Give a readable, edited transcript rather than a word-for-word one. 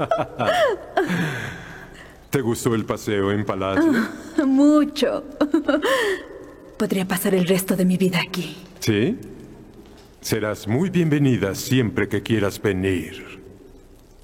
¿Te gustó el paseo en Palacio? Mucho. Podría pasar el resto de mi vida aquí. ¿Sí? Serás muy bienvenida siempre que quieras venir.